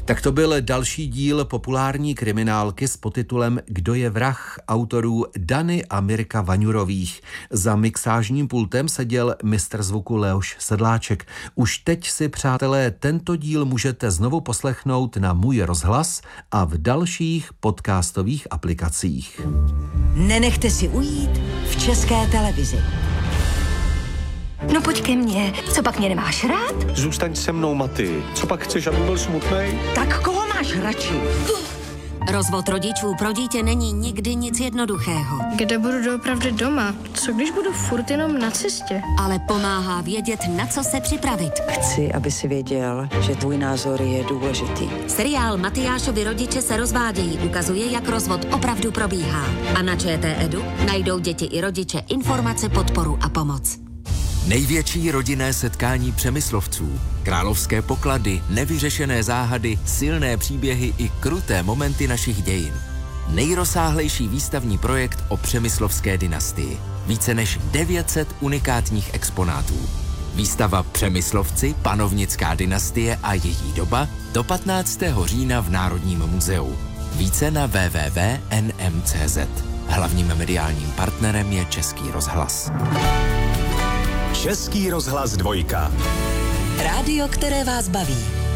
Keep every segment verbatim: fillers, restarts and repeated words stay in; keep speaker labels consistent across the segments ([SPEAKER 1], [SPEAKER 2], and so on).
[SPEAKER 1] Tak to byl další díl populární kriminálky s podtitulem Kdo je vrah autorů Dany a Mirka Vaňurových. Za mixážním pultem seděl mistr zvuku Leoš Sedláček. Už teď si, přátelé, tento díl můžete znovu poslechnout na Můj rozhlas a v dalších podcastových aplikacích.
[SPEAKER 2] Nenechte si ujít v České televizi.
[SPEAKER 3] No pojď ke mně, co pak mě nemáš rád?
[SPEAKER 4] Zůstaň se mnou, Maty. Co pak chceš, aby byl smutnej?
[SPEAKER 2] Tak koho máš radši?
[SPEAKER 5] Rozvod rodičů pro dítě není nikdy nic jednoduchého.
[SPEAKER 6] Kde budu doopravdy doma? Co když budu furt jenom na cestě?
[SPEAKER 5] Ale pomáhá vědět, na co se připravit.
[SPEAKER 2] Chci, aby si věděl, že tvůj názor je důležitý.
[SPEAKER 5] Seriál Matyášovi rodiče se rozvádějí ukazuje, jak rozvod opravdu probíhá. A na ČT Edu najdou děti i rodiče informace, podporu a pomoc.
[SPEAKER 7] Největší rodinné setkání Přemyslovců, královské poklady, nevyřešené záhady, silné příběhy i kruté momenty našich dějin. Nejrozsáhlejší výstavní projekt o přemyslovské dynastii. Více než devět set unikátních exponátů. Výstava Přemyslovci, panovnická dynastie a její doba do patnáctého října v Národním muzeu. Více na w w w tečka n m tečka c z. Hlavním mediálním partnerem je Český rozhlas.
[SPEAKER 8] Český rozhlas dvojka.
[SPEAKER 2] Rádio, které vás baví.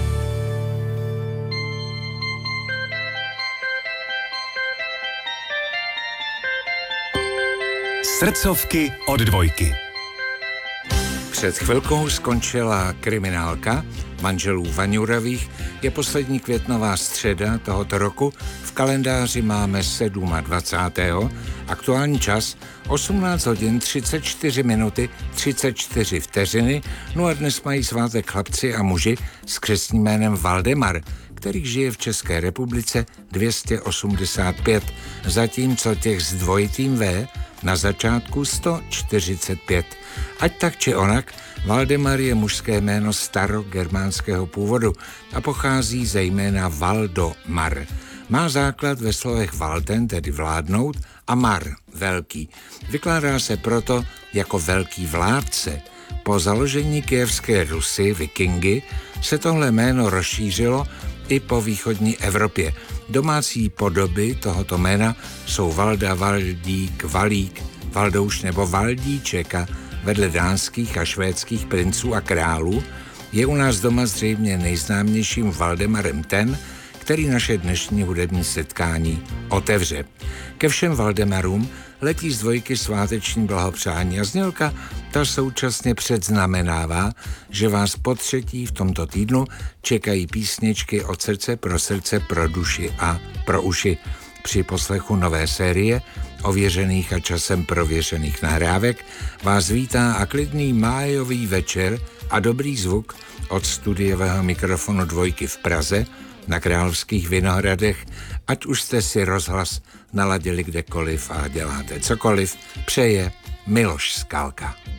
[SPEAKER 8] Srdcovky od dvojky.
[SPEAKER 9] Před chvilkou skončila kriminálka manželů Vaňurových. Je poslední květnová středa tohoto roku. V kalendáři máme dvacátého sedmého Aktuální čas osmnáct hodin třicet čtyři minuty třicet čtyři vteřiny. No a dnes mají svátek chlapci a muži s křestním jménem Valdemar, který žije v České republice dvě stě osmdesát pět, zatímco těch s dvojitým V na začátku sto čtyřicet pět. Ať tak či onak, Valdemar je mužské jméno starogermánského původu a pochází zejména Valdomar. Má základ ve slovech Valten, tedy vládnout, a Mar, velký. Vykládá se proto jako velký vládce. Po založení Kyjevské Rusy, vikingy, se tohle jméno rozšířilo i po východní Evropě. Domácí podoby tohoto jména jsou Valda, Valdík, Valík, Valdouš nebo Valdíček a vedle dánských a švédských princů a králů je u nás doma zřejmě nejznámějším Valdemarem ten, který naše dnešní hudební setkání otevře. Ke všem Valdemarům letí z dvojky sváteční blahopřání a znělka ta současně předznamenává, že vás po třetí v tomto týdnu čekají písničky od srdce pro srdce, pro duši a pro uši. Při poslechu nové série ověřených a časem prověřených nahrávek vás vítá a klidný májový večer a dobrý zvuk od studiového mikrofonu dvojky v Praze na Královských Vinohradech, ať už jste si rozhlas naladili kdekoliv a děláte cokoliv, přeje Miloš Skalka.